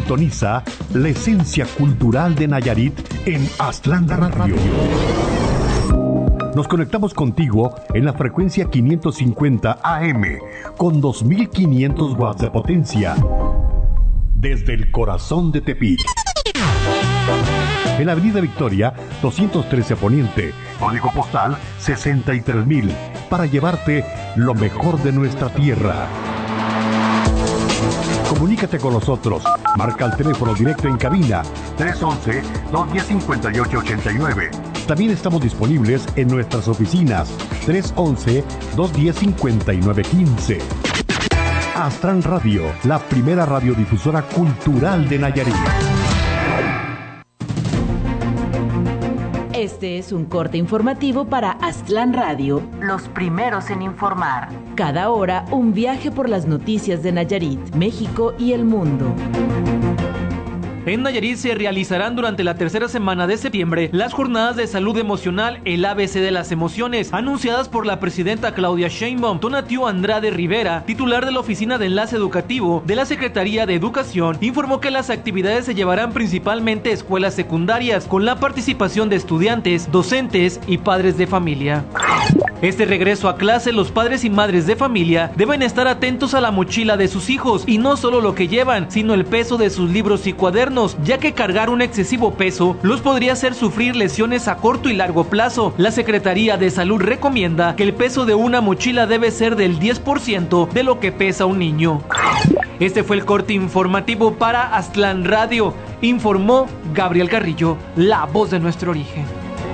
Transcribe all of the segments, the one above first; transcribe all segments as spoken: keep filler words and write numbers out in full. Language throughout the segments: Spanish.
Sintoniza la esencia cultural de Nayarit en Aztlán Radio. Nos conectamos contigo en la frecuencia quinientos cincuenta A M con dos mil quinientos watts de potencia desde el corazón de Tepic. En la Avenida Victoria, doscientos trece Poniente, código postal sesenta y tres mil, para llevarte lo mejor de nuestra tierra. Comunícate con nosotros. Marca el teléfono directo en cabina tres once, dos diez, cincuenta y ocho ochenta y nueve. También estamos disponibles en nuestras oficinas tres once, dos diez, cincuenta y nueve quince. Aztlán Radio, la primera radiodifusora cultural de Nayarit. Este es un corte informativo para Aztlán Radio, los primeros en informar. Cada hora, un viaje por las noticias de Nayarit, México y el mundo. En Nayarit se realizarán durante la tercera semana de septiembre las jornadas de salud emocional, el A B C de las emociones, anunciadas por la presidenta Claudia Sheinbaum. Tonatiuh Andrade Rivera, titular de la Oficina de Enlace Educativo de la Secretaría de Educación, informó que las actividades se llevarán principalmente a escuelas secundarias, con la participación de estudiantes, docentes y padres de familia. Este regreso a clase, los padres y madres de familia deben estar atentos a la mochila de sus hijos, y no solo lo que llevan, sino el peso de sus libros y cuadernos, ya que cargar un excesivo peso los podría hacer sufrir lesiones a corto y largo plazo. La Secretaría de Salud recomienda que el peso de una mochila debe ser del diez por ciento de lo que pesa un niño. Este fue el corte informativo para Aztlán Radio. Informó Gabriel Carrillo, la voz de nuestro origen.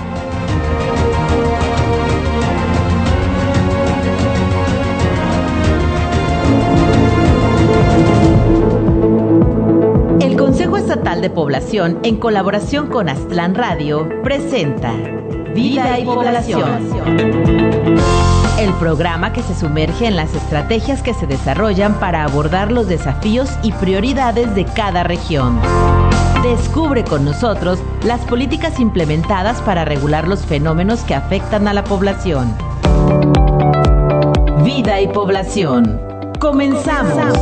El Consejo Estatal de Población, en colaboración con Aztlán Radio, presenta Vida y Población, el programa que se sumerge en las estrategias que se desarrollan para abordar los desafíos y prioridades de cada región. Descubre con nosotros las políticas implementadas para regular los fenómenos que afectan a la población. Vida y Población. ¡Comenzamos!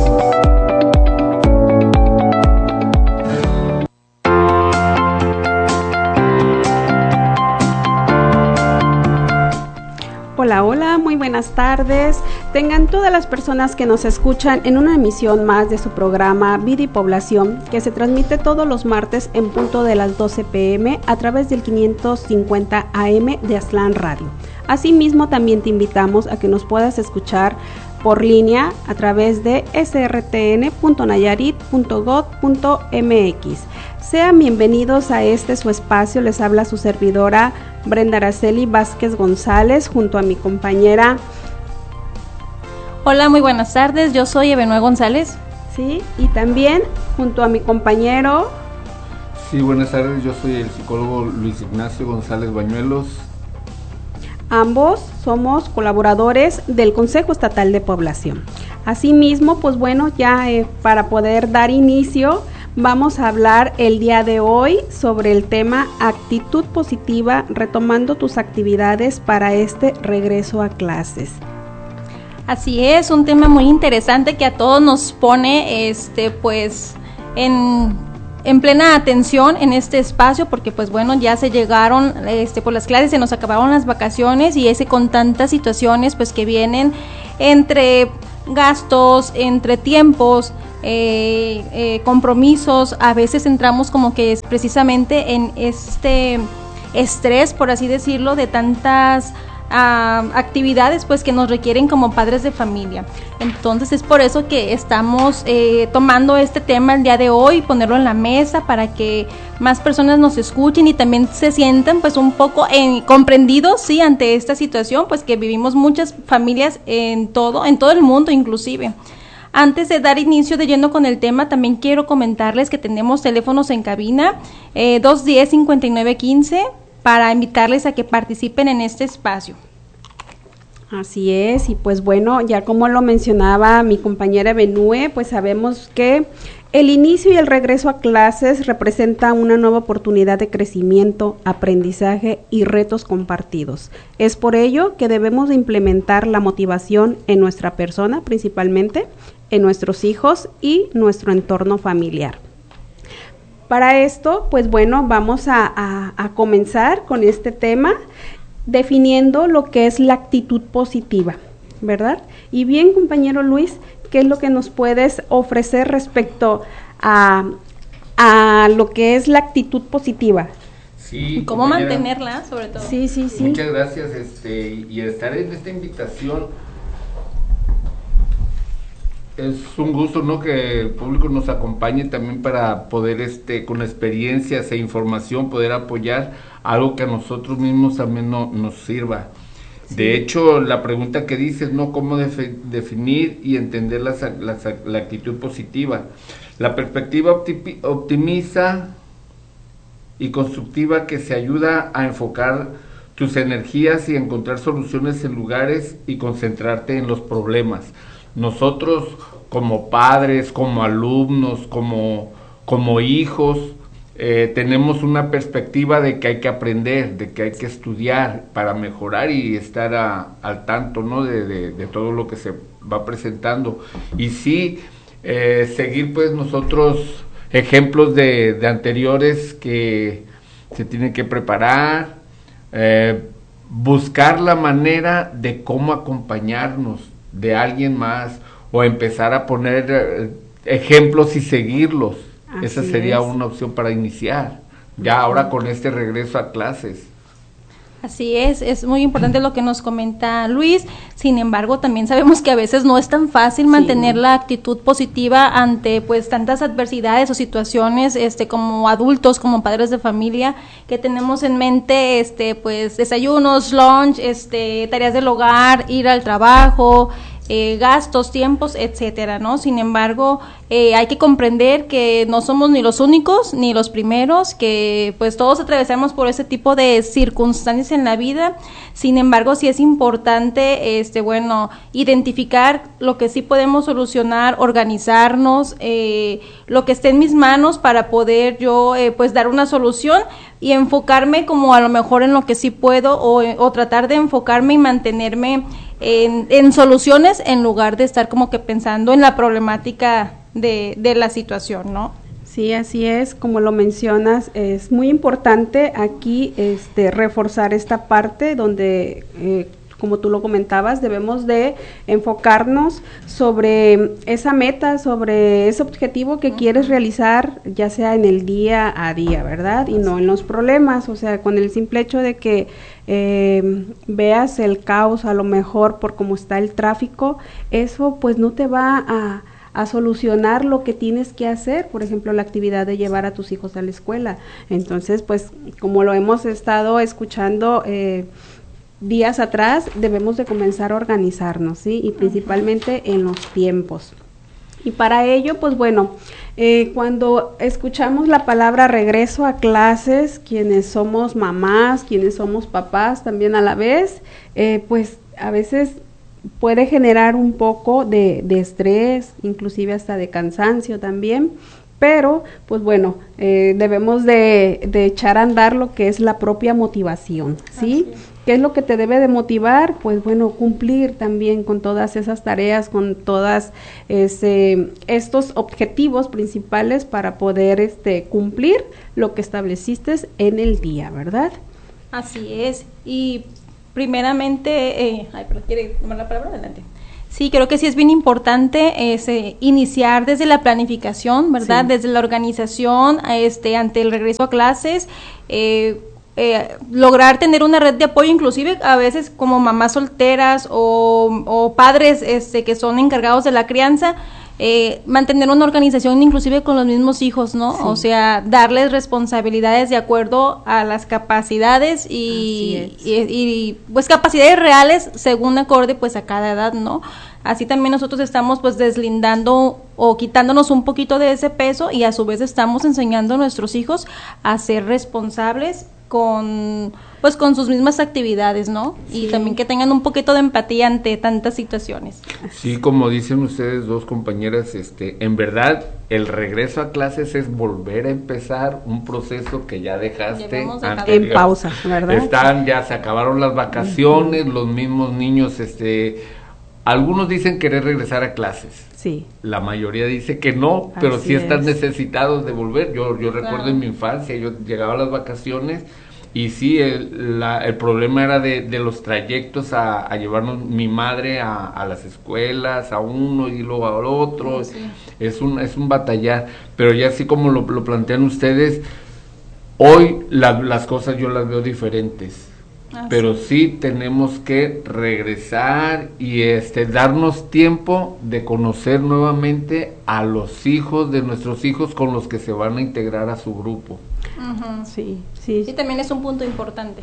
Hola, hola, muy buenas tardes. Tengan todas las personas que nos escuchan en una emisión más de su programa Vida y Población, que se transmite todos los martes en punto de las doce pm a través del quinientos cincuenta A M de Aztlán Radio. Asimismo, también te invitamos a que nos puedas escuchar por línea a través de ese erre te ene punto nayarit punto gob punto eme equis. Sean bienvenidos a este su espacio. Les habla su servidora Brenda Araceli Vázquez González, junto a mi compañera. Hola, muy buenas tardes, yo soy Ebenue González. Sí, y también junto a mi compañero. Sí, buenas tardes, yo soy el psicólogo Luis Ignacio González Bañuelos. Ambos somos colaboradores del Consejo Estatal de Población. Asimismo, pues bueno, ya eh, para poder dar inicio, vamos a hablar el día de hoy sobre el tema actitud positiva, retomando tus actividades para este regreso a clases. Así es, un tema muy interesante que a todos nos pone este pues en, en plena atención en este espacio, porque pues bueno, ya se llegaron este por las clases, se nos acabaron las vacaciones, y ese con tantas situaciones pues que vienen entre gastos, entre tiempos, Eh, eh, compromisos. A veces entramos como que es precisamente en este estrés, por así decirlo, de tantas uh, actividades pues que nos requieren como padres de familia. Entonces es por eso que estamos eh, tomando este tema el día de hoy, ponerlo en la mesa para que más personas nos escuchen y también se sientan pues un poco en, comprendidos, sí, ante esta situación pues que vivimos muchas familias en todo, en todo el mundo inclusive. Antes de dar inicio de lleno con el tema, también quiero comentarles que tenemos teléfonos en cabina, eh, dos diez, cincuenta y nueve quince, para invitarles a que participen en este espacio. Así es, y pues bueno, ya como lo mencionaba mi compañera Ebenue, pues sabemos que el inicio y el regreso a clases representa una nueva oportunidad de crecimiento, aprendizaje y retos compartidos. Es por ello que debemos de implementar la motivación en nuestra persona, principalmente en nuestros hijos y nuestro entorno familiar. Para esto, pues bueno, vamos a, a, a comenzar con este tema, definiendo lo que es la actitud positiva, ¿verdad? Y bien, compañero Luis, ¿qué es lo que nos puedes ofrecer respecto a, a lo que es la actitud positiva? Sí, ¿Cómo compañera, mantenerla, sobre todo? Sí, sí, sí. Muchas gracias, este, y estar en esta invitación. Es un gusto, ¿no?, que el público nos acompañe también para poder, este, con experiencias e información, poder apoyar algo que a nosotros mismos también no, nos sirva. Sí. De hecho, la pregunta que dices, ¿no?, cómo defi- definir y entender la, la, la actitud positiva. La perspectiva optimi- optimiza y constructiva que se ayuda a enfocar tus energías y encontrar soluciones en lugares y concentrarte en los problemas. Nosotros como padres, como alumnos, como, como hijos, eh, tenemos una perspectiva de que hay que aprender, de que hay que estudiar para mejorar y estar a, al tanto, ¿no?, de, de, de todo lo que se va presentando. Y sí, eh, seguir pues nosotros ejemplos de, de anteriores que se tienen que preparar, eh, buscar la manera de cómo acompañarnos de alguien más o empezar a poner eh, ejemplos y seguirlos. Así Esa sería es. una opción para iniciar, ya uh-huh. ahora con este regreso a clases. Así es, es muy importante lo que nos comenta Luis. Sin embargo, también sabemos que a veces no es tan fácil mantener sí. la actitud positiva ante pues tantas adversidades o situaciones, este, como adultos, como padres de familia, que tenemos en mente, este, pues desayunos, lunch, este, tareas del hogar, ir al trabajo, eh, gastos, tiempos, etcétera, ¿no? Sin embargo, eh, hay que comprender que no somos ni los únicos ni los primeros, que pues todos atravesamos por ese tipo de circunstancias en la vida. Sin embargo, sí es importante, este, bueno, identificar lo que sí podemos solucionar, organizarnos, eh, lo que esté en mis manos para poder yo, eh, pues dar una solución y enfocarme como a lo mejor en lo que sí puedo o, o tratar de enfocarme y mantenerme en, en soluciones en lugar de estar como que pensando en la problemática de, de la situación, ¿no? Sí, así es, como lo mencionas, es muy importante aquí este, reforzar esta parte donde, eh, como tú lo comentabas, debemos de enfocarnos sobre esa meta, sobre ese objetivo que uh-huh. quieres realizar, ya sea en el día a día, ¿verdad? Y no en los problemas, o sea, con el simple hecho de que eh, veas el caos a lo mejor por cómo está el tráfico, eso pues no te va a... a solucionar lo que tienes que hacer, por ejemplo, la actividad de llevar a tus hijos a la escuela. Entonces, pues, como lo hemos estado escuchando eh, días atrás, debemos de comenzar a organizarnos, ¿sí? Y principalmente en los tiempos. Y para ello, pues bueno, eh, cuando escuchamos la palabra regreso a clases, quienes somos mamás, quienes somos papás también a la vez, eh, pues a veces puede generar un poco de, de estrés, inclusive hasta de cansancio también, pero pues bueno, eh, debemos de, de echar a andar lo que es la propia motivación, ¿sí? ¿Qué es lo que te debe de motivar? Pues bueno, cumplir también con todas esas tareas, con todas ese, estos objetivos principales para poder este, cumplir lo que estableciste en el día, ¿verdad? Así es, y primeramente, eh, ay, pero quiere tomar la palabra, adelante. Sí, creo que sí es bien importante es, eh, iniciar desde la planificación, ¿verdad? Sí. Desde la organización, este, ante el regreso a clases, eh, eh, lograr tener una red de apoyo, inclusive a veces como mamás solteras o, o padres este, que son encargados de la crianza, Eh, mantener una organización inclusive con los mismos hijos, ¿no? Sí. O sea, darles responsabilidades de acuerdo a las capacidades y, y, y pues capacidades reales según acorde pues a cada edad, ¿no? Así también nosotros estamos pues deslindando o quitándonos un poquito de ese peso y a su vez estamos enseñando a nuestros hijos a ser responsables con pues con sus mismas actividades, ¿no? Sí. Y también que tengan un poquito de empatía ante tantas situaciones. Sí, como dicen ustedes dos compañeras, este, en verdad el regreso a clases es volver a empezar un proceso que ya dejaste anterior. En pausa, ¿verdad? Están, ya se acabaron las vacaciones, uh-huh. los mismos niños, este, algunos dicen querer regresar a clases. Sí. La mayoría dice que no, pero Así sí están es. necesitados de volver. Yo, yo recuerdo Claro. en mi infancia, yo llegaba a las vacaciones y sí, el, la, el problema era de, de los trayectos a, a llevarnos mi madre a, a las escuelas, a uno y luego al otro. Sí. Es un, es un batallar, pero ya así como lo, lo plantean ustedes, hoy la, las cosas yo las veo diferentes. Así Pero sí tenemos que regresar y este darnos tiempo de conocer nuevamente a los hijos de nuestros hijos con los que se van a integrar a su grupo. Ujú. Sí, sí, Sí, también es un punto importante.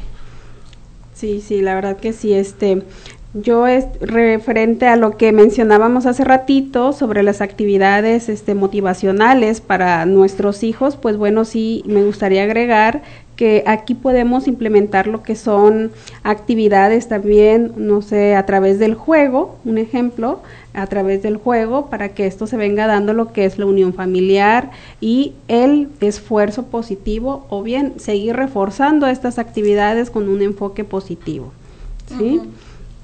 sí, sí, la verdad que sí, este, yo es referente a lo que mencionábamos hace ratito sobre las actividades, este, motivacionales para nuestros hijos, pues bueno, sí, me gustaría agregar que aquí podemos implementar lo que son actividades también, no sé, a través del juego, un ejemplo, a través del juego, para que esto se venga dando lo que es la unión familiar y el esfuerzo positivo, o bien seguir reforzando estas actividades con un enfoque positivo, ¿sí? Ujú.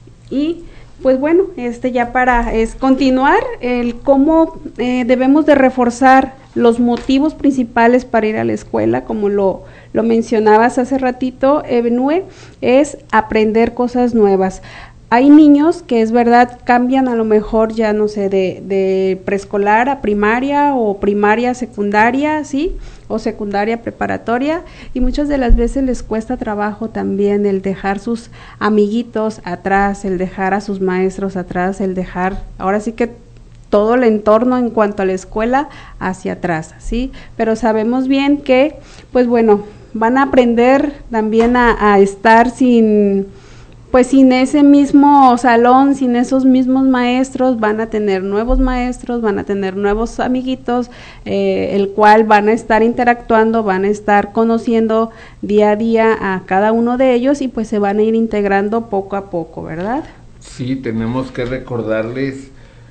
Y pues bueno, este ya para es continuar el cómo eh, debemos de reforzar los motivos principales para ir a la escuela, como lo, lo mencionabas hace ratito, Ebenue, es aprender cosas nuevas. Hay niños que es verdad cambian a lo mejor ya no sé de, de preescolar a primaria o primaria a secundaria, ¿sí? O secundaria preparatoria, y muchas de las veces les cuesta trabajo también el dejar sus amiguitos atrás, el dejar a sus maestros atrás, el dejar, ahora sí que todo el entorno en cuanto a la escuela hacia atrás, ¿sí? Pero sabemos bien que, pues bueno, van a aprender también a, a estar sin, pues sin ese mismo salón, sin esos mismos maestros, van a tener nuevos maestros, van a tener nuevos amiguitos, eh, el cual van a estar interactuando, van a estar conociendo día a día a cada uno de ellos y pues se van a ir integrando poco a poco, ¿verdad? Sí, tenemos que recordarles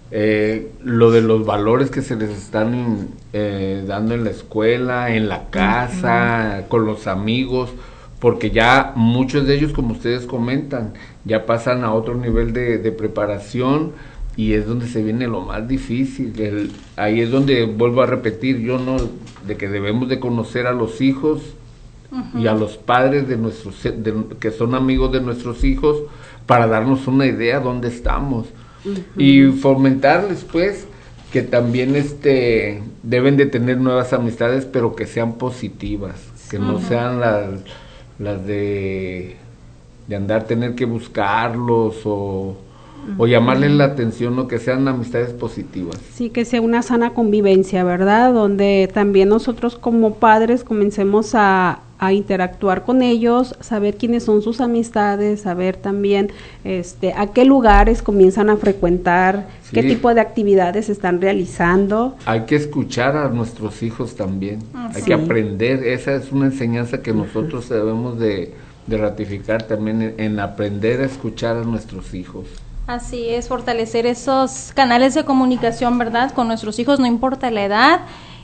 eh, lo de los valores que se les están eh, dando en la escuela, en la casa, uh-huh. con los amigos, porque ya muchos de ellos, como ustedes comentan, ya pasan a otro nivel de, de preparación y es donde se viene lo más difícil. El, ahí es donde vuelvo a repetir yo, ¿no? De que debemos de conocer a los hijos uh-huh. y a los padres de nuestros de, que son amigos de nuestros hijos para darnos una idea dónde estamos uh-huh. y fomentarles pues que también este deben de tener nuevas amistades, pero que sean positivas, que uh-huh. no sean las las de, de andar tener que buscarlos o, uh-huh. o llamarles la atención, o que sean amistades positivas. Sí, que sea una sana convivencia, ¿verdad? Donde también nosotros como padres comencemos a, a interactuar con ellos, saber quiénes son sus amistades, saber también este a qué lugares comienzan a frecuentar, sí. qué tipo de actividades están realizando. Hay que escuchar a nuestros hijos también, uh-huh. hay que aprender, esa es una enseñanza que nosotros uh-huh. debemos de, de ratificar también en, en aprender a escuchar a nuestros hijos. Así es, fortalecer esos canales de comunicación, ¿verdad? Con nuestros hijos, no importa la edad.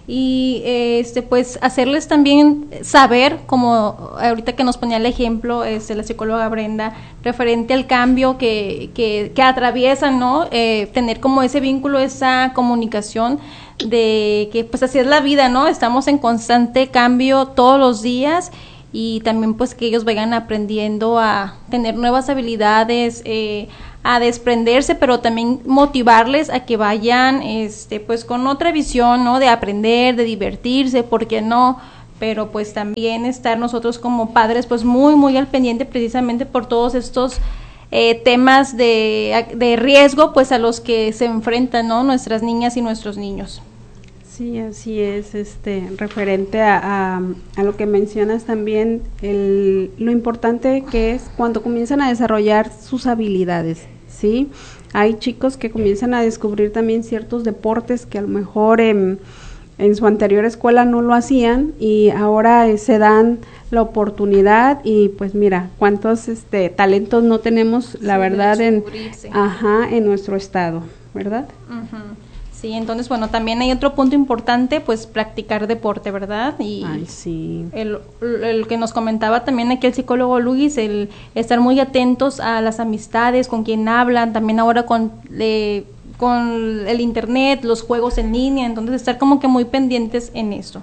Y este pues hacerles también saber, como ahorita que nos ponía el ejemplo este la psicóloga Brenda, referente al cambio que, que, que atraviesan, ¿no? Eh, tener como ese vínculo, esa comunicación de que pues así es la vida, ¿no? Estamos en constante cambio todos los días, y también pues que ellos vayan aprendiendo a tener nuevas habilidades, eh, a desprenderse, pero también motivarles a que vayan este pues con otra visión, ¿no? De aprender, de divertirse, ¿por qué no? Pero pues también estar nosotros como padres pues muy muy al pendiente precisamente por todos estos eh, temas de, de riesgo pues a los que se enfrentan, ¿no? Nuestras niñas y nuestros niños. Sí, así es, este, referente a, a, a lo que mencionas también, el, lo importante que es cuando comienzan a desarrollar sus habilidades, ¿sí? Hay chicos que comienzan a descubrir también ciertos deportes que a lo mejor en, en su anterior escuela no lo hacían y ahora eh, se dan la oportunidad y pues mira, cuántos este, talentos no tenemos, la sí, verdad, en, ajá, en nuestro estado, ¿verdad? Uh-huh. Sí, entonces, bueno, también hay otro punto importante, pues practicar deporte, ¿verdad? Y Ay, sí. el, el que nos comentaba también aquí el psicólogo Luis, el estar muy atentos a las amistades, con quien hablan, también ahora con, eh, con el internet, los juegos en línea, entonces estar como que muy pendientes en eso.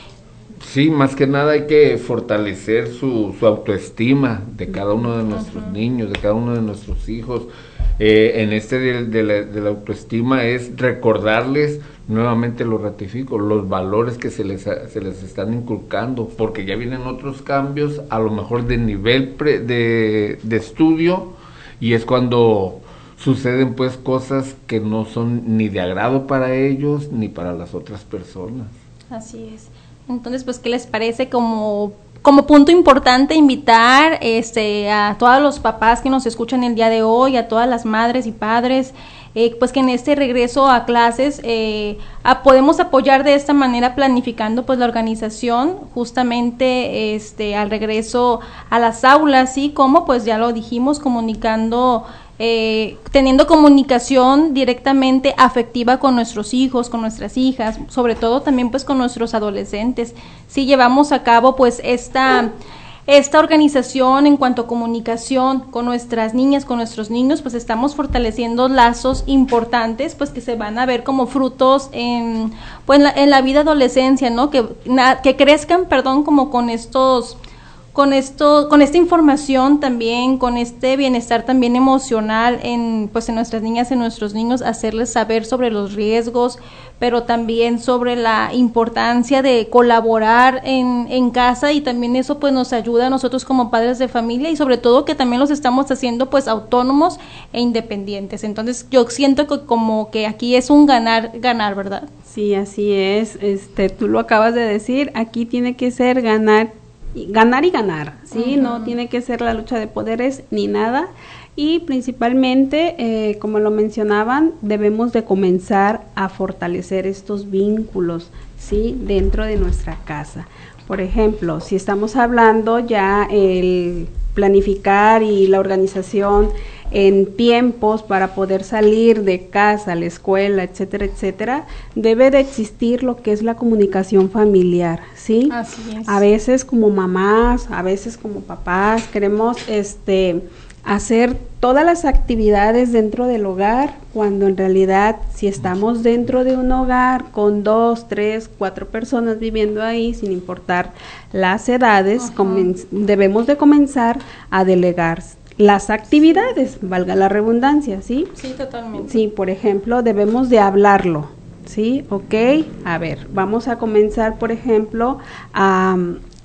Sí, más que nada hay que fortalecer su, su autoestima de cada uno de nuestros uh-huh. niños, de cada uno de nuestros hijos. Eh, en este de, de, la, de la autoestima es recordarles, nuevamente lo ratifico, los valores que se les, se les están inculcando, porque ya vienen otros cambios, a lo mejor de nivel pre, de, de estudio, y es cuando suceden pues cosas que no son ni de agrado para ellos ni para las otras personas. Así es. Entonces, pues, ¿qué les parece como, como punto importante invitar este, a todos los papás que nos escuchan el día de hoy, a todas las madres y padres, eh, pues que en este regreso a clases eh, a, podemos apoyar de esta manera planificando pues la organización justamente este, al regreso a las aulas, y como pues ya lo dijimos, comunicando Eh, teniendo comunicación directamente afectiva con nuestros hijos, con nuestras hijas, sobre todo también pues con nuestros adolescentes. Si llevamos a cabo pues esta esta organización en cuanto a comunicación con nuestras niñas, con nuestros niños, pues estamos fortaleciendo lazos importantes pues que se van a ver como frutos en pues en la, en la vida adolescencia, ¿no? Que na, que crezcan, perdón, como con estos con esto, con esta información también, con este bienestar también emocional en pues en nuestras niñas, en nuestros niños, hacerles saber sobre los riesgos, pero también sobre la importancia de colaborar en, en casa, y también eso pues nos ayuda a nosotros como padres de familia, y sobre todo que también los estamos haciendo pues autónomos e independientes. Entonces yo siento que como que aquí es un ganar, ganar, ¿verdad? Sí, así es, este, tú lo acabas de decir, aquí tiene que ser ganar ganar y ganar, ¿sí? Uh-huh. No tiene que ser la lucha de poderes ni nada, y principalmente, eh, como lo mencionaban, debemos de comenzar a fortalecer estos vínculos, ¿sí? Dentro de nuestra casa. Por ejemplo, si estamos hablando ya el planificar y la organización en tiempos para poder salir de casa, a la escuela, etcétera, etcétera, debe de existir lo que es la comunicación familiar, ¿sí? Así es. A veces como mamás, a veces como papás, queremos este hacer todas las actividades dentro del hogar, cuando en realidad si estamos dentro de un hogar con dos, tres, cuatro personas viviendo ahí, sin importar las edades, comen- debemos de comenzar a delegar las actividades, valga la redundancia, ¿sí? Sí, totalmente. Sí, por ejemplo, debemos de hablarlo, ¿sí? Ok, a ver, vamos a comenzar, por ejemplo, a,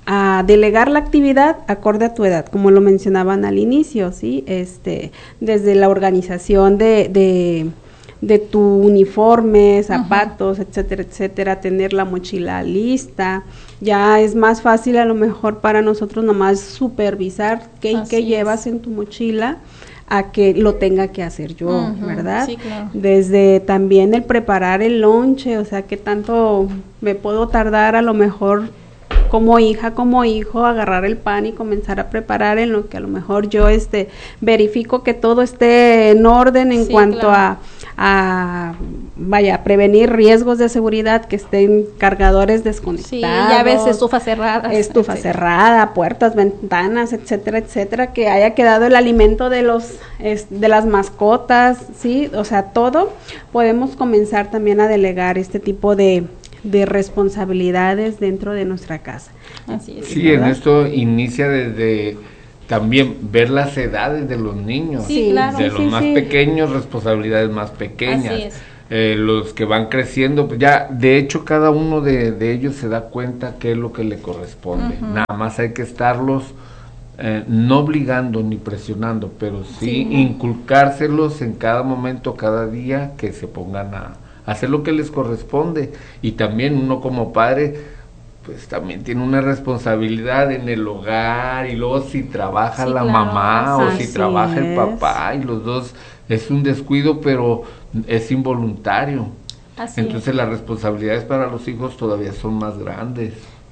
a delegar la actividad acorde a tu edad, como lo mencionaban al inicio, ¿sí? Este, desde la organización de, de, de tu uniforme, zapatos, uh-huh. etcétera, etcétera, tener la mochila lista. Ya es más fácil a lo mejor para nosotros nomás supervisar qué y qué llevas en tu mochila, a que lo tenga que hacer yo, uh-huh, ¿verdad? Sí, claro. Desde también el preparar el lonche, o sea, qué tanto me puedo tardar a lo mejor como hija, como hijo, agarrar el pan y comenzar a preparar, en lo que a lo mejor yo este verifico que todo esté en orden en sí, cuanto claro. a, a vaya, prevenir riesgos de seguridad, que estén cargadores desconectados. Sí, llaves, estufa cerrada. Estufa etcétera. cerrada, puertas, ventanas, etcétera, etcétera, que haya quedado el alimento de los es, de las mascotas, sí, o sea, todo. Podemos comenzar también a delegar este tipo de de responsabilidades dentro de nuestra casa. Así es. Sí, ¿verdad? En esto inicia desde también ver las edades de los niños, sí, claro. de sí, los sí, más sí. pequeños, responsabilidades más pequeñas. Así es. Eh, los que van creciendo, pues ya, de hecho, cada uno de, de ellos se da cuenta qué es lo que le corresponde. Uh-huh. Nada más hay que estarlos eh, no obligando ni presionando, pero sí, sí inculcárselos en cada momento, cada día, que se pongan a hacer lo que les corresponde. Y también uno como padre pues también tiene una responsabilidad en el hogar, y luego si trabaja sí, la claro, mamá o si trabaja es. el papá, y los dos, es un descuido, pero es involuntario. Así Entonces es. Las responsabilidades para los hijos todavía son más grandes.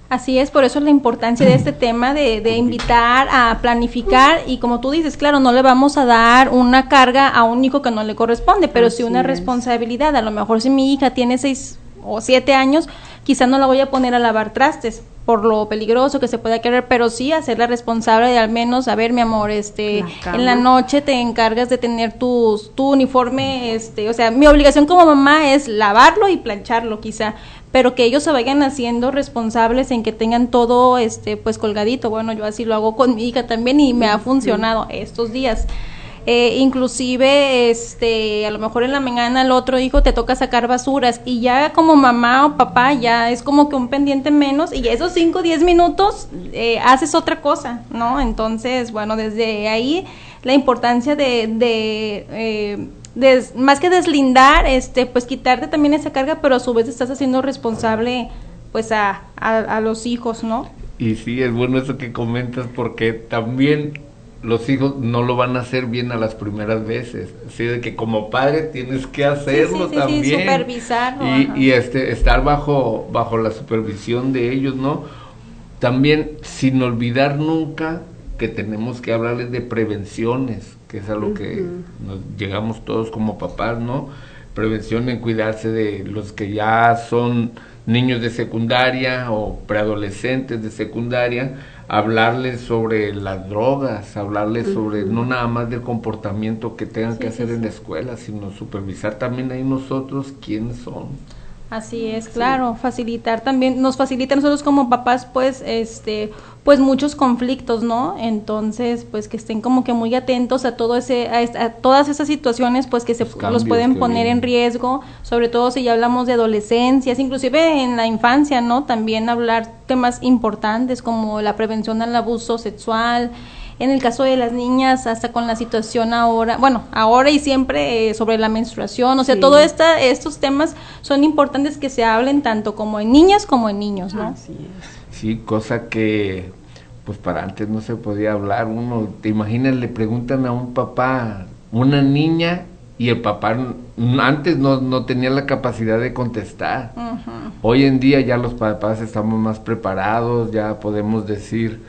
Así es, por eso la importancia de este tema de, de invitar a planificar y como tú dices, claro, no le vamos a dar una carga a un hijo que no le corresponde, pero Así sí una es. responsabilidad. A lo mejor si mi hija tiene seis o siete años, quizá no la voy a poner a lavar trastes por lo peligroso que se pueda querer, pero sí hacerla responsable de al menos, a ver, mi amor, este, la en la noche te encargas de tener tus, tu uniforme, este, o sea, mi obligación como mamá es lavarlo y plancharlo quizá, pero que ellos se vayan haciendo responsables en que tengan todo, este, pues colgadito. Bueno, yo así lo hago con mi hija también y me ha funcionado estos días. Eh, inclusive, este, a lo mejor en la mañana el otro hijo te toca sacar basuras y ya como mamá o papá ya es como que un pendiente menos y esos cinco o diez minutos eh, haces otra cosa, ¿no? Entonces, bueno, desde ahí la importancia de, de, eh, de más que deslindar, este, pues quitarte también esa carga, pero a su vez estás haciendo responsable pues a, a, a los hijos, ¿no? Y sí, es bueno eso que comentas porque también los hijos no lo van a hacer bien a las primeras veces, así de que como padre tienes que hacerlo sí, sí, sí, también, sí, supervisarlo, y, y este estar bajo bajo la supervisión de ellos, ¿no? También sin olvidar nunca que tenemos que hablarles de prevenciones, que es a lo uh-huh. que nos llegamos todos como papás, ¿no? Prevención en cuidarse de los que ya son niños de secundaria o preadolescentes de secundaria, hablarles sobre las drogas, hablarles uh-huh. sobre no nada más del comportamiento que tengan sí, que hacer sí, en sí. la escuela, sino supervisar también ahí nosotros quiénes son. Así es, claro, sí. facilitar también, nos facilita a nosotros como papás, pues, este, pues muchos conflictos, ¿no? Entonces, pues que estén como que muy atentos a todo ese, a, a todas esas situaciones, pues que se los, los pueden poner vienen. en riesgo, sobre todo si ya hablamos de adolescencias, inclusive en la infancia, ¿no? También hablar temas importantes como la prevención al abuso sexual. En el caso de las niñas, hasta con la situación ahora, bueno, ahora y siempre eh, sobre la menstruación, o sea, sí. todo esta, estos temas son importantes que se hablen tanto como en niñas como en niños, ¿no? Así es. Sí, cosa que, pues para antes no se podía hablar. Uno, te imaginas, le preguntan a un papá, una niña, y el papá antes no, no tenía la capacidad de contestar. Uh-huh. Hoy en día ya los papás estamos más preparados, ya podemos decir,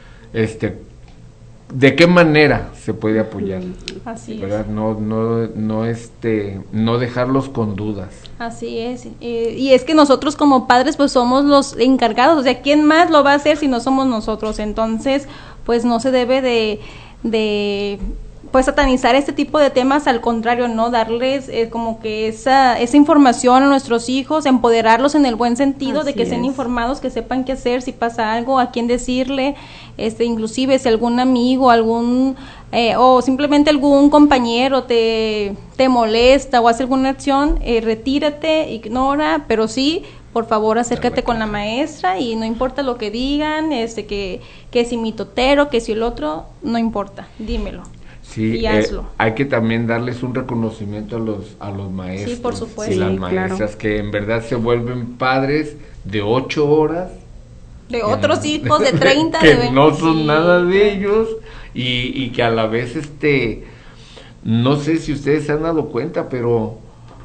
este, ¿de qué manera se puede apoyar? Así ¿verdad? es. No, no, no, este, no dejarlos con dudas. Así es. Eh, y es que nosotros como padres, pues somos los encargados. O sea, ¿quién más lo va a hacer si no somos nosotros? Entonces, pues no se debe de, de pues satanizar este tipo de temas, al contrario, no darles eh, como que esa esa información a nuestros hijos, empoderarlos en el buen sentido, Así de que es. estén informados, que sepan qué hacer si pasa algo, a quién decirle, este inclusive si algún amigo, algún eh, o simplemente algún compañero te te molesta o hace alguna acción, eh, retírate, ignora, pero sí, por favor, acércate con la maestra y no importa lo que digan, este que que si mi totero, que si el otro, no importa, dímelo. Sí, y hazlo. Eh, hay que también darles un reconocimiento a los a los maestros sí, por supuesto. y las sí, maestras claro. que en verdad se vuelven padres de ocho horas de otros en, hijos de treinta que de veinte, no son sí, nada de ellos y, y que a la vez este no sé si ustedes se han dado cuenta, pero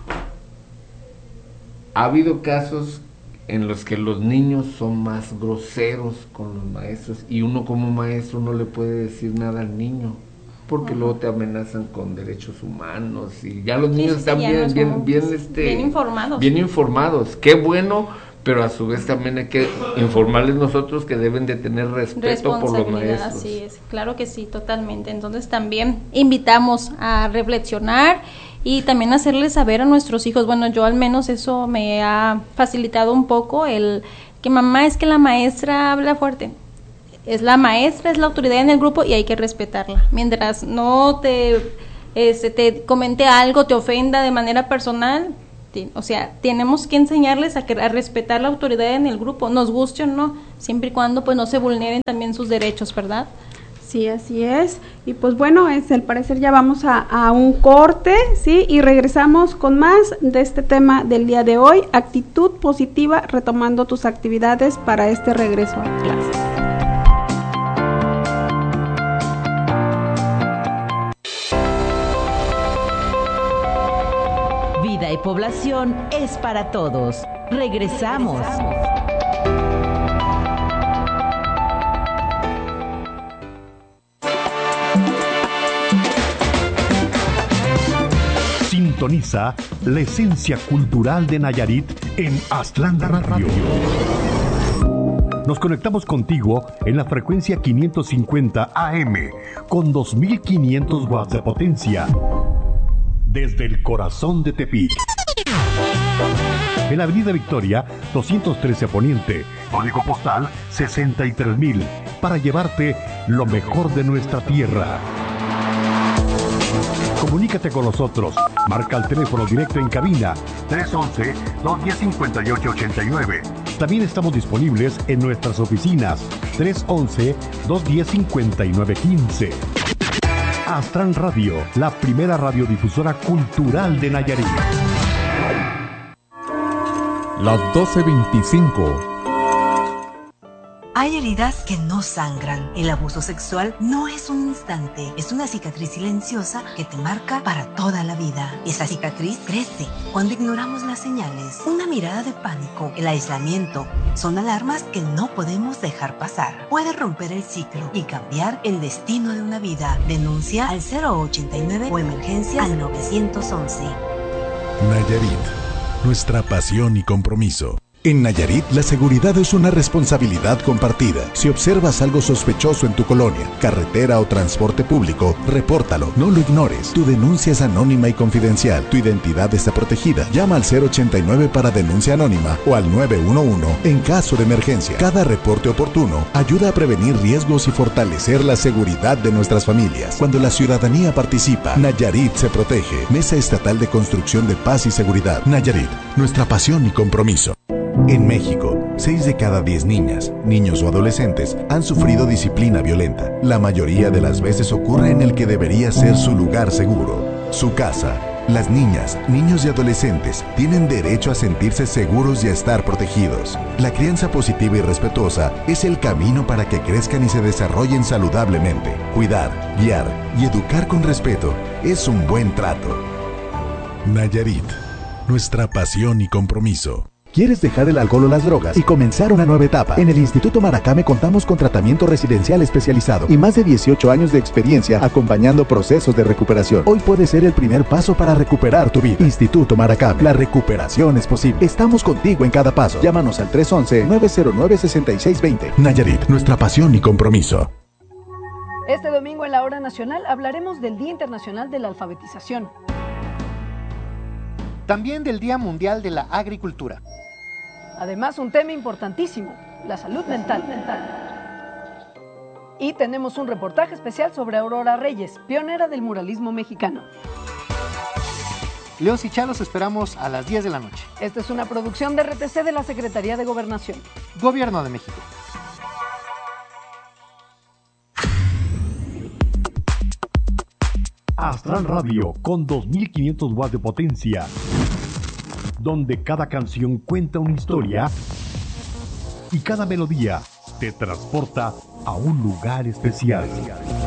ha habido casos en los que los niños son más groseros con los maestros y uno como maestro no le puede decir nada al niño porque uh-huh. luego te amenazan con derechos humanos y ya los sí, niños sí, están bien, bien, bien, este, bien informados. Bien informados, qué bueno, pero a su vez también hay que informarles nosotros que deben de tener respeto por los maestros. Así es, claro que sí, totalmente. Entonces también invitamos a reflexionar y también hacerles saber a nuestros hijos, bueno, yo al menos eso me ha facilitado un poco el que mamá es que la maestra habla fuerte. Es la maestra, es la autoridad en el grupo y hay que respetarla. Mientras no te, este, te comente algo, te ofenda de manera personal, te, o sea, tenemos que enseñarles a, que, a respetar la autoridad en el grupo, nos guste o no, siempre y cuando pues no se vulneren también sus derechos, ¿verdad? Sí, así es. Y pues bueno, es al parecer ya vamos a, a un corte, ¿sí? Y regresamos con más de este tema del día de hoy, actitud positiva, retomando tus actividades para este regreso a clases. Vida y población es para todos. Regresamos. Sintoniza la esencia cultural de Nayarit en Aztlán Radio. Nos conectamos contigo en la frecuencia quinientos cincuenta A M con dos mil quinientos watts de potencia desde el corazón de Tepic. En la Avenida Victoria, doscientos trece Poniente, código postal sesenta y tres mil, para llevarte lo mejor de nuestra tierra. Comunícate con nosotros. Marca el teléfono directo en cabina tres once, dos diez, cincuenta y ocho ochenta y nueve. También estamos disponibles en nuestras oficinas tres once, dos diez, cincuenta y nueve quince. Aztlán Radio, la primera radiodifusora cultural de Nayarit. Las doce veinticinco. Hay heridas que no sangran. El abuso sexual no es un instante, es una cicatriz silenciosa que te marca para toda la vida. Esa cicatriz crece cuando ignoramos las señales. Una mirada de pánico, el aislamiento, son alarmas que no podemos dejar pasar. Puede romper el ciclo y cambiar el destino de una vida. Denuncia al cero ochenta y nueve o emergencias al nueve once. Nayarit, nuestra pasión y compromiso. En Nayarit, la seguridad es una responsabilidad compartida. Si observas algo sospechoso en tu colonia, carretera o transporte público, repórtalo, no lo ignores. Tu denuncia es anónima y confidencial. Tu identidad está protegida. Llama al cero ochenta y nueve para denuncia anónima o al nueve once en caso de emergencia. Cada reporte oportuno ayuda a prevenir riesgos y fortalecer la seguridad de nuestras familias. Cuando la ciudadanía participa, Nayarit se protege. Mesa Estatal de Construcción de Paz y Seguridad. Nayarit, nuestra pasión y compromiso. En México, seis de cada diez niñas, niños o adolescentes han sufrido disciplina violenta. La mayoría de las veces ocurre en el que debería ser su lugar seguro, su casa. Las niñas, niños y adolescentes tienen derecho a sentirse seguros y a estar protegidos. La crianza positiva y respetuosa es el camino para que crezcan y se desarrollen saludablemente. Cuidar, guiar y educar con respeto es un buen trato. Nayarit, nuestra pasión y compromiso. ¿Quieres dejar el alcohol o las drogas y comenzar una nueva etapa? En el Instituto Maracame contamos con tratamiento residencial especializado y más de dieciocho años de experiencia acompañando procesos de recuperación. Hoy puede ser el primer paso para recuperar tu vida. Instituto Maracame, la recuperación es posible. Estamos contigo en cada paso. Llámanos al tres once, nueve cero nueve, seis seis dos cero. Nayarit, nuestra pasión y compromiso. Este domingo en la Hora Nacional hablaremos del Día Internacional de la Alfabetización. También del Día Mundial de la Agricultura. Además, un tema importantísimo, la salud mental. Y tenemos un reportaje especial sobre Aurora Reyes, pionera del muralismo mexicano. Leos y Chalos esperamos a las diez de la noche. Esta es una producción de R T C de la Secretaría de Gobernación. Gobierno de México. Aztlán Radio con dos mil quinientos watts de potencia, donde cada canción cuenta una historia y cada melodía te transporta a un lugar especial.